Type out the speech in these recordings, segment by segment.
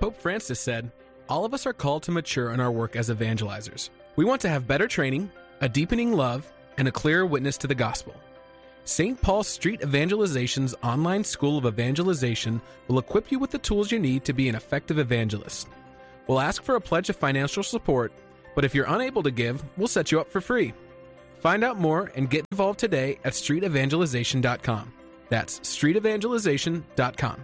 Pope Francis said, "All of us are called to mature in our work as evangelizers. We want to have better training, a deepening love, and a clearer witness to the gospel. St. Paul Street Evangelization's online school of evangelization will equip you with the tools you need to be an effective evangelist. We'll ask for a pledge of financial support, but if you're unable to give, we'll set you up for free. Find out more and get involved today at streetevangelization.com. That's streetevangelization.com.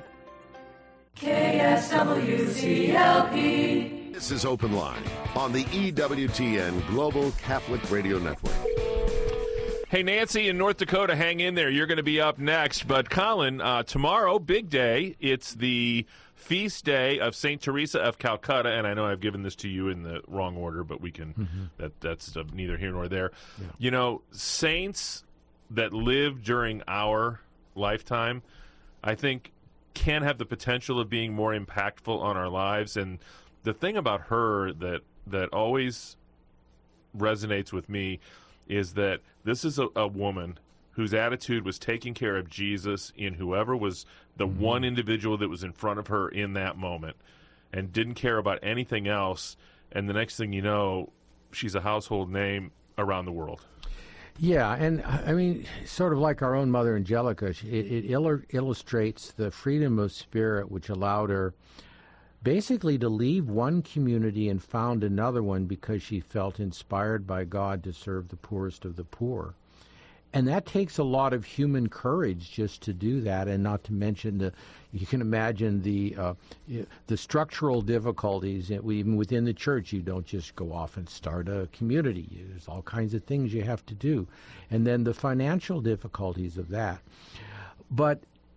KSWCLP. This is Open Line on the EWTN Global Catholic Radio Network. Hey, Nancy in North Dakota, hang in there. You're going to be up next. But, Colin, tomorrow, big day. It's the feast day of St. Teresa of Calcutta. And I know I've given this to you in the wrong order, but we can, that's neither here nor there. Yeah. You know, saints that live during our lifetime, I think, can have the potential of being more impactful on our lives. And the thing about her that always resonates with me is that this is a woman whose attitude was taking care of Jesus in whoever was the one individual that was in front of her in that moment, and didn't care about anything else. And the next thing you know, she's a household name around the world. Yeah, and I mean, sort of like our own Mother Angelica, it illustrates the freedom of spirit which allowed her basically to leave one community and found another one because she felt inspired by God to serve the poorest of the poor. And that takes a lot of human courage just to do that, and not to mention you can imagine the structural difficulties. Even within the church, you don't just go off and start a community. There's all kinds of things you have to do. And then the financial difficulties of that. But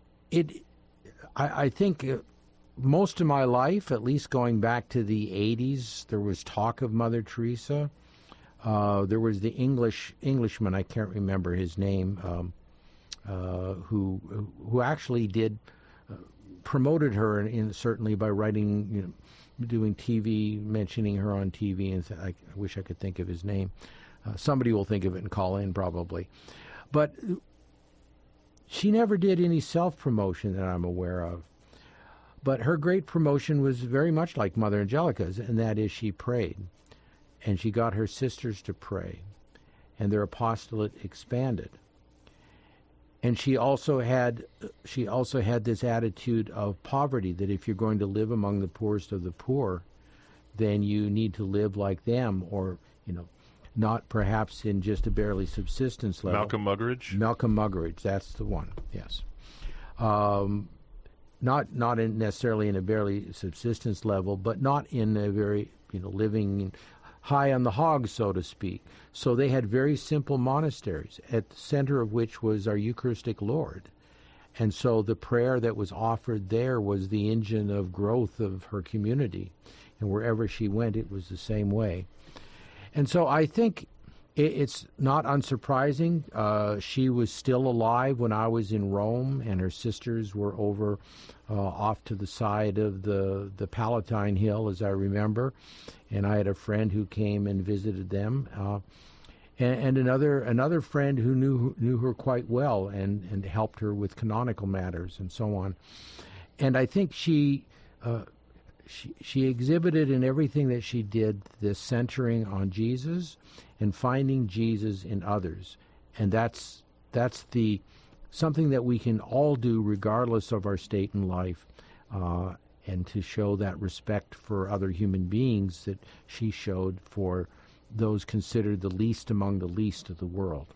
I think most of my life, at least going back to the 80s, there was talk of Mother Teresa. There was the Englishman, I can't remember his name, who actually did promoted her certainly by writing, doing TV, mentioning her on TV, and I wish I could think of his name. Somebody will think of it and call in probably, but she never did any self-promotion that I'm aware of. But her great promotion was very much like Mother Angelica's, and that is she prayed. And she got her sisters to pray, and their apostolate expanded. And she also had this attitude of poverty, that if you're going to live among the poorest of the poor, then you need to live like them, or not perhaps in just a barely subsistence level. Malcolm Muggeridge, that's the one. Yes. Not necessarily in a barely subsistence level, but not in a very living high on the hog, so to speak. So they had very simple monasteries, at the center of which was our Eucharistic Lord. And so the prayer that was offered there was the engine of growth of her community. And wherever she went, it was the same way. And so I think it's not unsurprising. She was still alive when I was in Rome, and her sisters were over off to the side of the Palatine Hill, as I remember. And I had a friend who came and visited them, and another friend who knew her quite well and helped her with canonical matters and so on. And I think she exhibited in everything that she did this centering on Jesus and finding Jesus in others. And that's something that we can all do regardless of our state in life, and to show that respect for other human beings that she showed for those considered the least among the least of the world.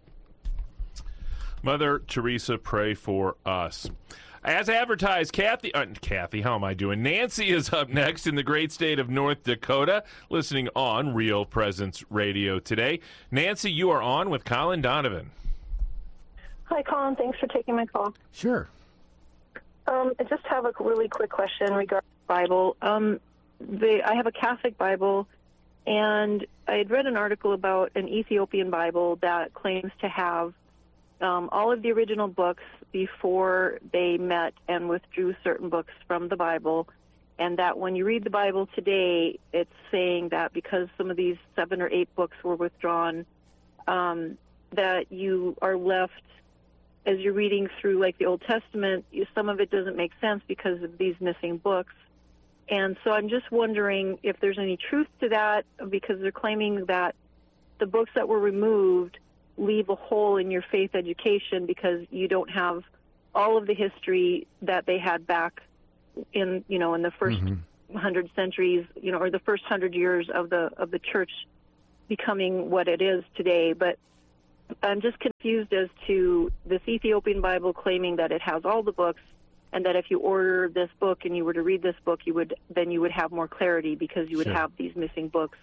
Mother Teresa, pray for us. As advertised, Kathy, how am I doing? Nancy is up next in the great state of North Dakota, listening on Real Presence Radio today. Nancy, you are on with Colin Donovan. Hi, Colin. Thanks for taking my call. Sure. I just have a really quick question regarding the Bible. I have a Catholic Bible, and I had read an article about an Ethiopian Bible that claims to have all of the original books before they met and withdrew certain books from the Bible, and that when you read the Bible today, it's saying that because some of these 7 or 8 books were withdrawn, that you are left, as you're reading through like the Old Testament, some of it doesn't make sense because of these missing books. And so I'm just wondering if there's any truth to that, because they're claiming that the books that were removed leave a hole in your faith education because you don't have all of the history that they had back in, in the first 100 centuries, or the first 100 years of the church becoming what it is today. But I'm just confused as to this Ethiopian Bible claiming that it has all the books, and that if you order this book and you were to read this book, you would have more clarity because you would have these missing books.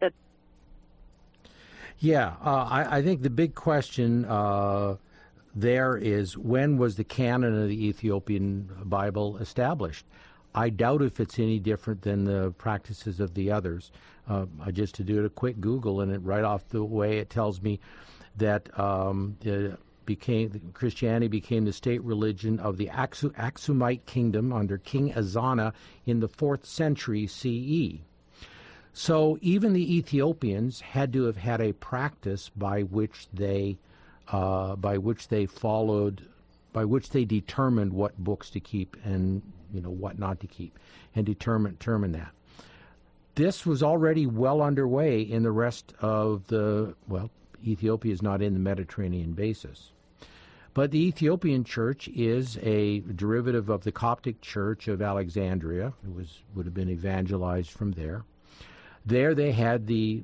I think the big question there is, when was the canon of the Ethiopian Bible established? I doubt if it's any different than the practices of the others. Just to do a quick Google, and right off the way it tells me that Christianity became the state religion of the Aksumite kingdom under King Azana in the 4th century CE. So even the Ethiopians had to have had a practice by which they determined what books to keep and what not to keep, and determine that. This was already well underway in the rest of Ethiopia is not in the Mediterranean basin. But the Ethiopian church is a derivative of the Coptic church of Alexandria. It would have been evangelized from there. There they had the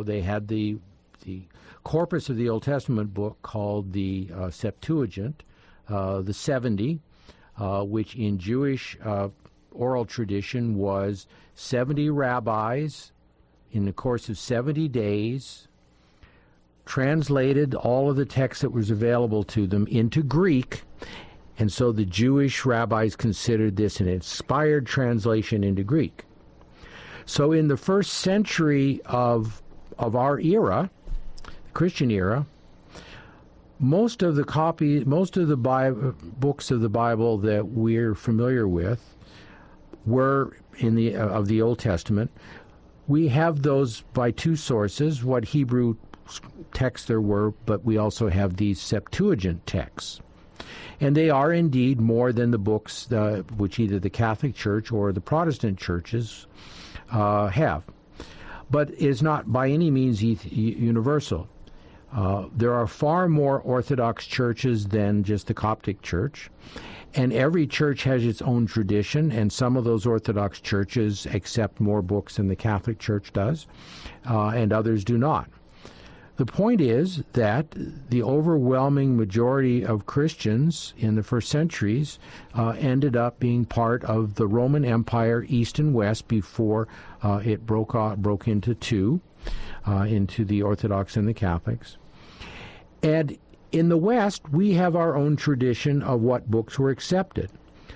corpus of the Old Testament book called the Septuagint, the 70, which in Jewish oral tradition was 70 rabbis in the course of 70 days translated all of the text that was available to them into Greek, and so the Jewish rabbis considered this an inspired translation into Greek. So in the 1st century of our era, the Christian era, most of the books of the Bible that we're familiar with were of the Old Testament. We have those by two sources, what Hebrew texts there were, but we also have these Septuagint texts. And they are indeed more than the books which either the Catholic Church or the Protestant churches have. But it is not by any means universal. There are far more Orthodox churches than just the Coptic Church, and every church has its own tradition, and some of those Orthodox churches accept more books than the Catholic Church does, and others do not. The point is that the overwhelming majority of Christians in the first centuries ended up being part of the Roman Empire, East and West, before it broke into two, into the Orthodox and the Catholics. And in the West, we have our own tradition of what books were accepted.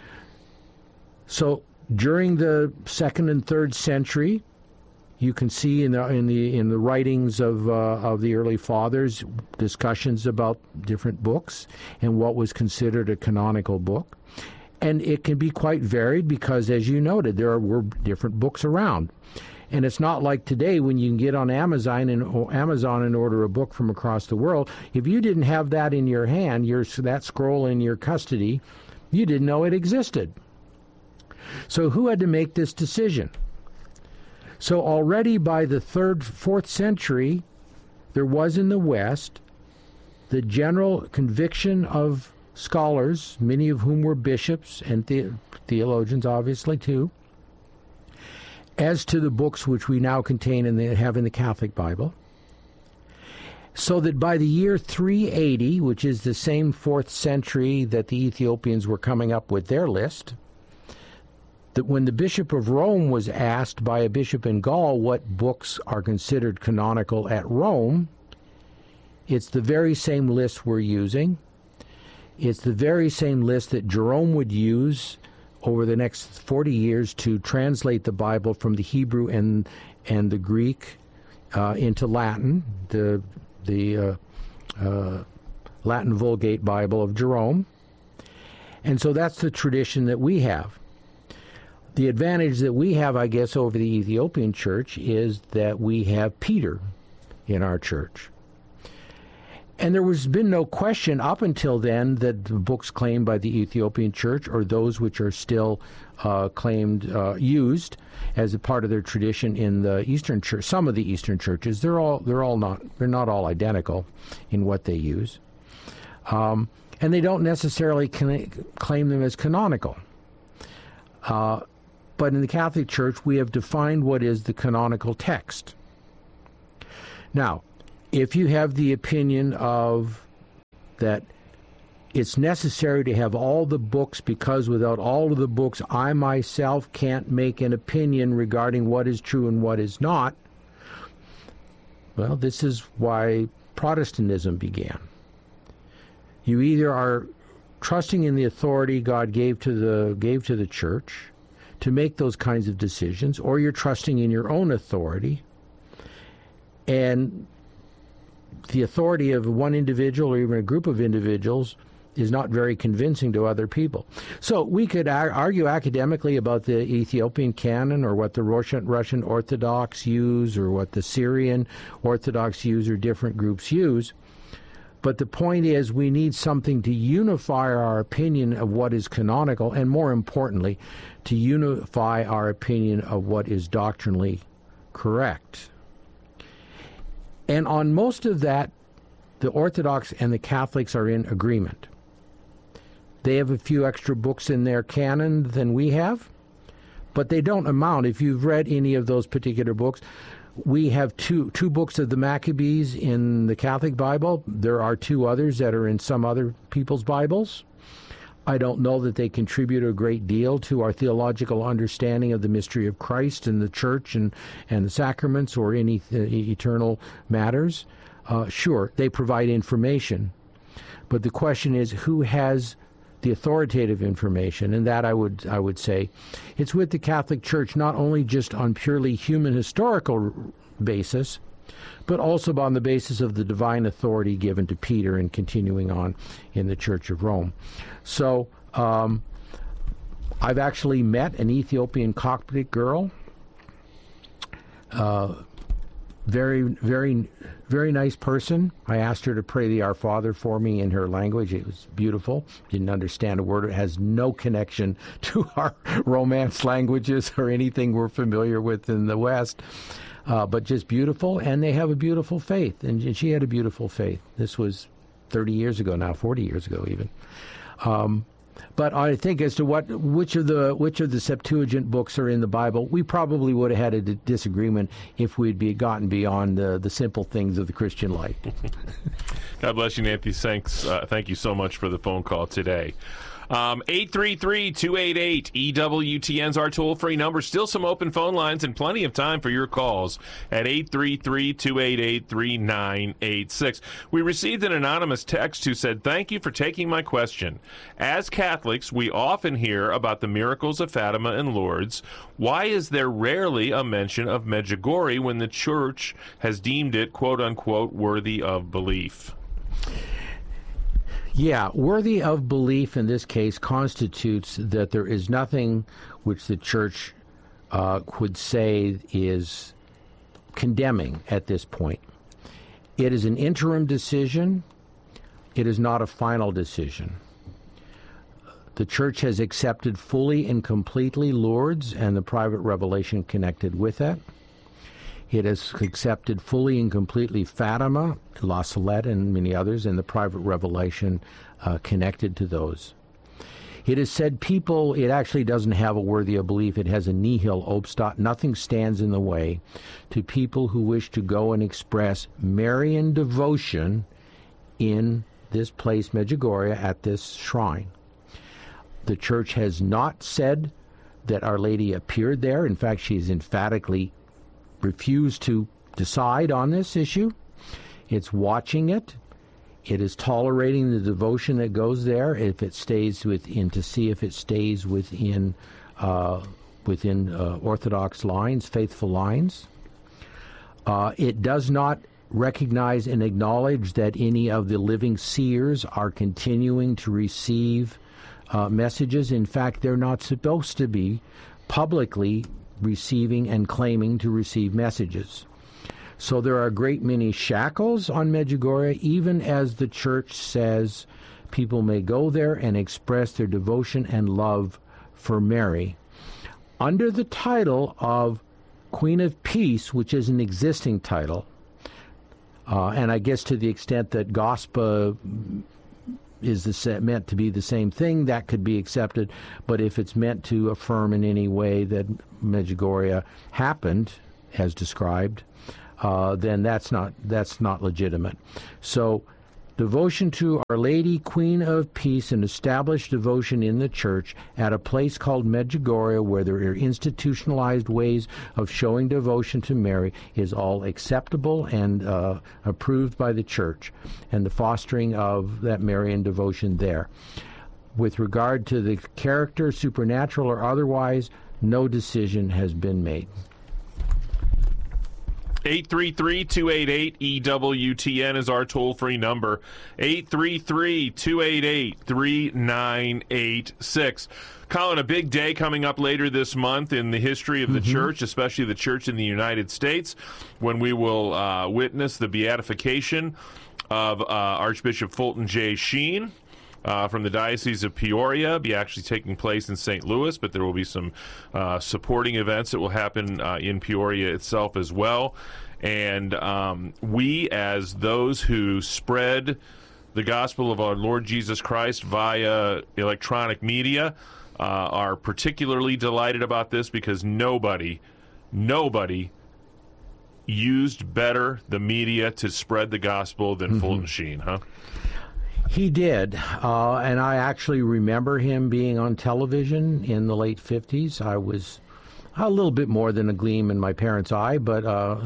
So during the 2nd and 3rd century, you can see in the writings of the early fathers discussions about different books and what was considered a canonical book, and it can be quite varied because, as you noted, there were different books around, and it's not like today when you can get on Amazon and order a book from across the world. If you didn't have that in your hand, that scroll in your custody, you didn't know it existed. So who had to make this decision? So already by the 3rd, 4th century, there was in the West the general conviction of scholars, many of whom were bishops and theologians, obviously, too, as to the books which we now contain and have in the Catholic Bible, so that by the year 380, which is the same 4th century that the Ethiopians were coming up with their list, that when the Bishop of Rome was asked by a bishop in Gaul what books are considered canonical at Rome, it's the very same list we're using. It's the very same list that Jerome would use over the next 40 years to translate the Bible from the Hebrew and the Greek into Latin, the Latin Vulgate Bible of Jerome. And so that's the tradition that we have. The advantage that we have, I guess, over the Ethiopian church is that we have Peter in our church. And there has been no question up until then that the books claimed by the Ethiopian Church, or those which are still used as a part of their tradition in the Eastern Church, some of the Eastern churches, they're not all identical in what they use, and they don't necessarily claim them as canonical. But in the Catholic Church, we have defined what is the canonical text. Now, if you have the opinion of that it's necessary to have all the books because without all of the books, I myself can't make an opinion regarding what is true and what is not, well, this is why Protestantism began. You either are trusting in the authority God gave to the church to make those kinds of decisions, or you're trusting in your own authority, and the authority of one individual or even a group of individuals is not very convincing to other people. So we could argue academically about the Ethiopian canon, or what the Russian Orthodox use, or what the Syrian Orthodox use, or different groups use. But the point is, we need something to unify our opinion of what is canonical, and more importantly, to unify our opinion of what is doctrinally correct. And on most of that, the Orthodox and the Catholics are in agreement. They have a few extra books in their canon than we have, but they don't amount. If you've read any of those particular books, we have two books of the Maccabees in the Catholic Bible. There are two others that are in some other people's Bibles. I don't know that they contribute a great deal to our theological understanding of the mystery of Christ and the Church and the sacraments or any eternal matters. Sure, they provide information. But the question is, who has the authoritative information? And that I would say it's with the Catholic Church, not only just on purely human historical basis, but also on the basis of the divine authority given to Peter and continuing on in the Church of Rome. So I've actually met an Ethiopian Coptic girl, very, very, very nice person. I asked her to pray the Our Father for me in her language. It was beautiful. Didn't understand a word. It has no connection to our Romance languages or anything we're familiar with in the West. But just beautiful, and they have a beautiful faith, and she had a beautiful faith. This was 30 years ago now, 40 years ago even. But I think as to which of the Septuagint books are in the Bible, we probably would have had a disagreement if we'd gotten beyond the simple things of the Christian life. God bless you, Nancy. Thanks. Thank you so much for the phone call today. 833-288-EWTN's our toll-free number. Still some open phone lines and plenty of time for your calls at 833-288-3986. We received an anonymous text who said, "Thank you for taking my question. As Catholics, we often hear about the miracles of Fatima and Lourdes. Why is there rarely a mention of Medjugorje when the Church has deemed it, quote-unquote, worthy of belief?" Yeah, worthy of belief in this case constitutes that there is nothing which the Church would say is condemning at this point. It is an interim decision. It is not a final decision. The Church has accepted fully and completely Lourdes and the private revelation connected with it. It has accepted fully and completely Fatima, La Salette, and many others, and the private revelation connected to those. It has said it actually doesn't have a worthy of belief. It has a nihil obstat. Nothing stands in the way to people who wish to go and express Marian devotion in this place, Medjugorje, at this shrine. The Church has not said that Our Lady appeared there. In fact, she has emphatically refused to decide on this issue. It's watching it. It is tolerating the devotion that goes there if it stays within, to see if it stays within Orthodox lines, faithful lines. It does not recognize and acknowledge that any of the living seers are continuing to receive messages. In fact, they're not supposed to be publicly receiving and claiming to receive messages. So there are a great many shackles on Medjugorje, even as the church says people may go there and express their devotion and love for Mary. Under the title of Queen of Peace, which is an existing title, and I guess to the extent that Gospa is meant to be the same thing, that could be accepted. But if it's meant to affirm in any way that Medjugorje happened, as described, then that's not legitimate. So devotion to Our Lady, Queen of Peace, and established devotion in the church at a place called Medjugorje, where there are institutionalized ways of showing devotion to Mary, is all acceptable and approved by the church, and the fostering of that Marian devotion there. With regard to the character, supernatural or otherwise, no decision has been made. 833-288-EWTN is our toll-free number. 833-288-3986. Colin, a big day coming up later this month in the history of the church, especially the church in the United States, when we will witness the beatification of Archbishop Fulton J. Sheen from the Diocese of Peoria, be actually taking place in St. Louis, but there will be some supporting events that will happen in Peoria itself as well. And we, as those who spread the gospel of our Lord Jesus Christ via electronic media, are particularly delighted about this, because nobody used better the media to spread the gospel than Fulton Sheen, huh? He did, and I actually remember him being on television in the late 50s. I was a little bit more than a gleam in my parents' eye, but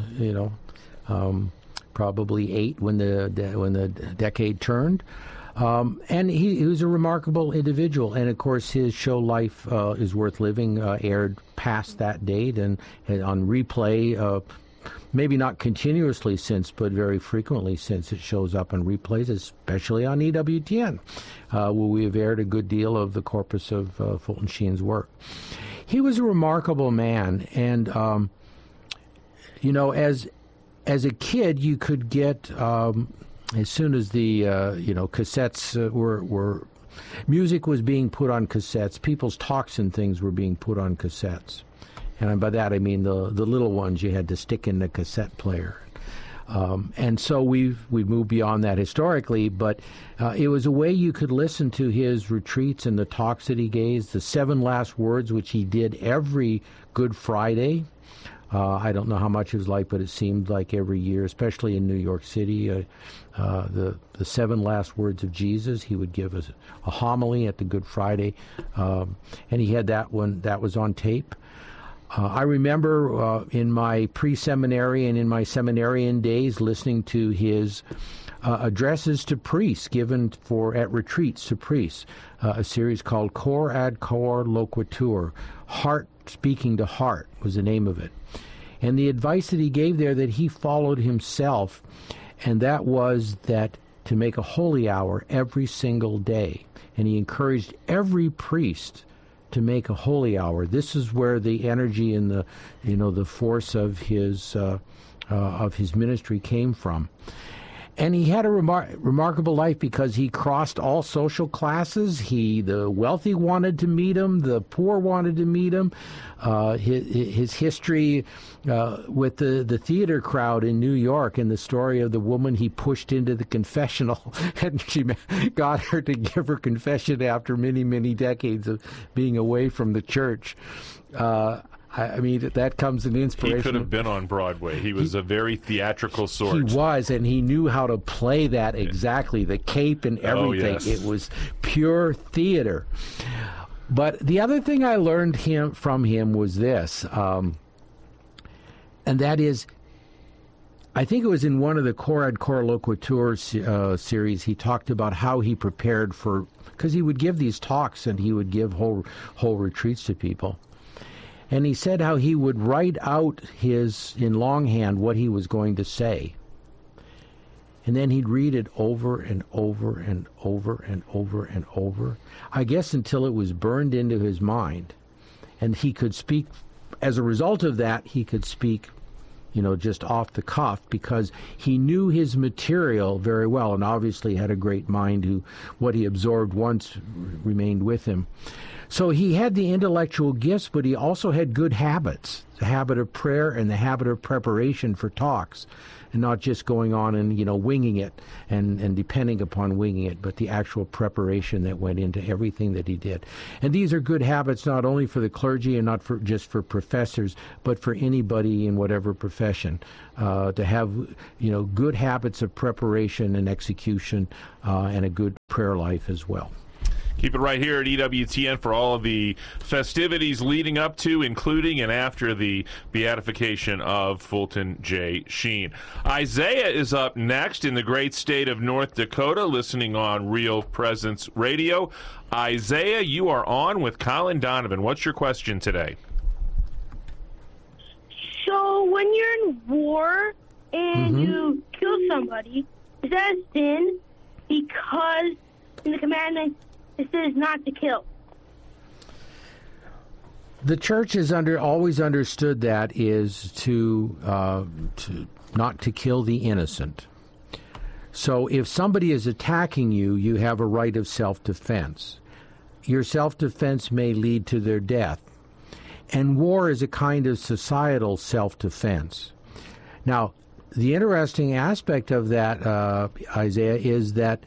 probably 8 when the decade turned. And he was a remarkable individual, and of course his show Life is Worth Living aired past that date and on replay. Maybe not continuously since, but very frequently since it shows up on replays, especially on EWTN, where we have aired a good deal of the corpus of Fulton Sheen's work. He was a remarkable man, and as a kid, you could get as soon as the cassettes were music was being put on cassettes, people's talks and things were being put on cassettes. And by that I mean the little ones you had to stick in the cassette player. And so we've moved beyond that historically, but it was a way you could listen to his retreats and the talks that he gave, the 7 last words, which he did every Good Friday. I don't know how much it was like, but it seemed like every year, especially in New York City, the 7 last words of Jesus. He would give us a homily at the Good Friday, and he had that one that was on tape. I remember in my pre-seminary and in my seminarian days listening to his addresses to priests given at retreats to priests, a series called Cor ad Cor Loquitur, Heart Speaking to Heart was the name of it. And the advice that he gave there that he followed himself, and that was that to make a holy hour every single day. And he encouraged every priest to make a holy hour. This is where the energy and the force of his ministry came from. And he had a remarkable life because he crossed all social classes. The wealthy wanted to meet him, the poor wanted to meet him. His history with the theater crowd in New York, and the story of the woman he pushed into the confessional, and she got her to give her confession after many, many decades of being away from the church. I mean, that comes in inspiration. He could have been on Broadway. He was a very theatrical sort. He was, and he knew how to play that exactly, the cape and everything. Oh, yes. It was pure theater. But the other thing I learned from him was this, and that is, I think it was in one of the Cor ad Cor Loquitur series, he talked about how he prepared for, because he would give these talks and he would give whole retreats to people. And he said how he would write out in longhand what he was going to say. And then he'd read it over and over and over and over and over, I guess until it was burned into his mind. And he could speak, as a result of that, he could speak just off the cuff, because he knew his material very well, and obviously had a great mind who what he absorbed once remained with him. So he had the intellectual gifts, but he also had good habits, the habit of prayer and the habit of preparation for talks, and not just going on and, winging it and depending upon winging it, but the actual preparation that went into everything that he did. And these are good habits not only for the clergy and not just for professors, but for anybody in whatever profession, to have, good habits of preparation and execution, and a good prayer life as well. Keep it right here at EWTN for all of the festivities leading up to, including and after the beatification of Fulton J. Sheen. Isaiah is up next in the great state of North Dakota, listening on Real Presence Radio. Isaiah, you are on with Colin Donovan. What's your question today? So when you're in war and you kill somebody, is that a sin? Because in the commandment it says not to kill. The church has always understood that is to not to kill the innocent. So if somebody is attacking you, you have a right of self-defense. Your self-defense may lead to their death. And war is a kind of societal self-defense. Now, the interesting aspect of that, Isaiah, is that,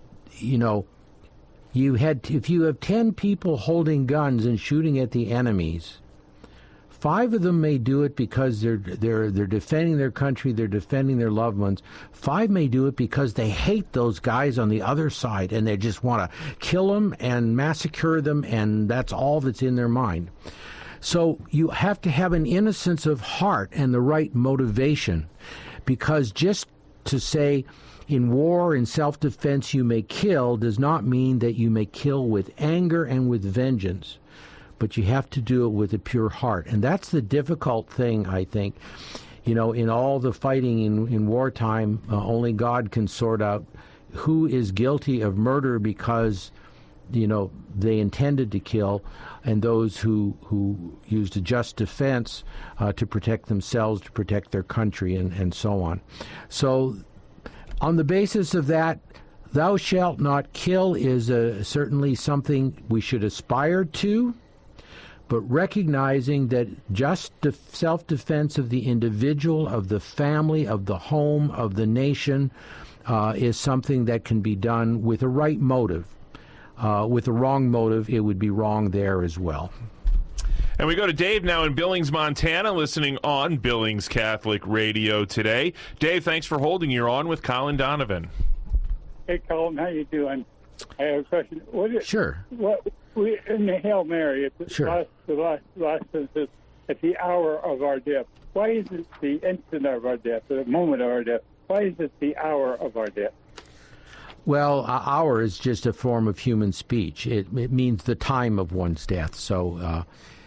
if you have 10 people holding guns and shooting at the enemies, 5 of them may do it because they're defending their country, they're defending their loved ones. 5 may do it because they hate those guys on the other side and they just want to kill them and massacre them, and that's all that's in their mind. So you have to have an innocence of heart and the right motivation, because just to say in war, in self-defense, you may kill does not mean that you may kill with anger and with vengeance, but you have to do it with a pure heart. And that's the difficult thing, I think. In all the fighting in wartime, only God can sort out who is guilty of murder because, they intended to kill, and those who used a just defense to protect themselves, to protect their country, and so on. So on the basis of that, thou shalt not kill is certainly something we should aspire to, but recognizing that just self-defense of the individual, of the family, of the home, of the nation, is something that can be done with a right motive. With a wrong motive, it would be wrong there as well. And we go to Dave now in Billings, Montana, listening on Billings Catholic Radio today. Dave, thanks for holding. You're on with Colin Donovan. Hey, Colin, how you doing? I have a question. Sure. In the Hail Mary, the last sentence, at the hour of our death. Why is it the instant of our death, the moment of our death? Why is it the hour of our death? Well, hour is just a form of human speech. It means the time of one's death. So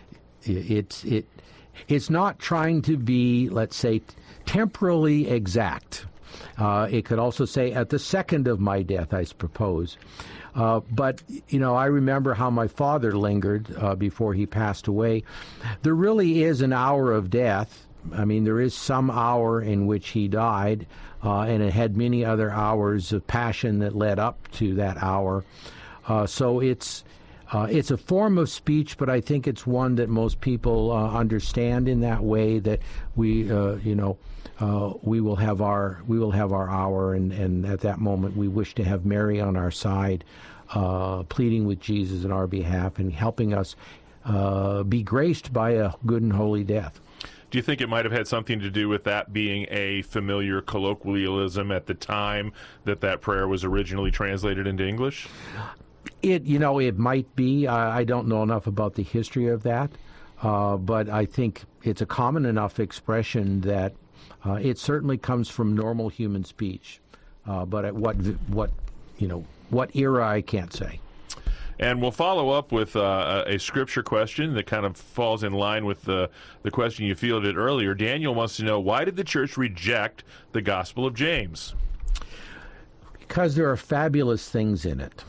it's not trying to be, let's say, temporally exact. It could also say at the second of my death, I suppose. But, I remember how my father lingered before he passed away. There really is an hour of death. I mean, there is some hour in which he died, and it had many other hours of passion that led up to that hour. So it's a form of speech, but I think it's one that most people understand in that way, that we will have our hour, and at that moment we wish to have Mary on our side, pleading with Jesus in our behalf and helping us be graced by a good and holy death. Do you think it might have had something to do with that being a familiar colloquialism at the time that prayer was originally translated into English? It might be. I don't know enough about the history of that, but I think it's a common enough expression that it certainly comes from normal human speech. But at what era, I can't say. And we'll follow up with a scripture question that kind of falls in line with the question you fielded earlier. Daniel wants to know, why did the church reject the Gospel of James? Because there are fabulous things in it.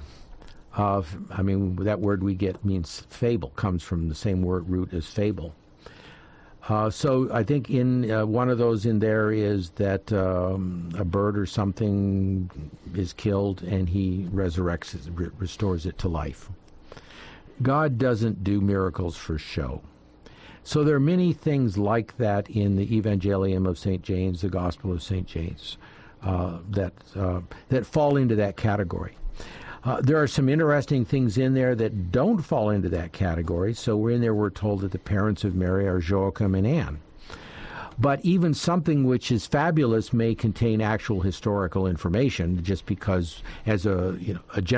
That word we get means fable, comes from the same word root as fable. So I think in one of those in there is that a bird or something is killed and he resurrects it, restores it to life. God doesn't do miracles for show. So there are many things like that in the Evangelium of St. James, the Gospel of St. James, that fall into that category. There are some interesting things in there that don't fall into that category. So we're told that the parents of Mary are Joachim and Anne. But even something which is fabulous may contain actual historical information, just because as a